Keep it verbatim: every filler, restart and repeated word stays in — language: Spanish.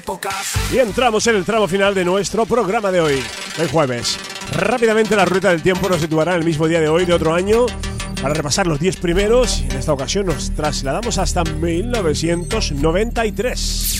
Y entramos en el tramo final de nuestro programa de hoy, el jueves. Rápidamente la rueda del tiempo nos situará en el mismo día de hoy de otro año para repasar los diez primeros, y en esta ocasión nos trasladamos hasta mil novecientos noventa y tres.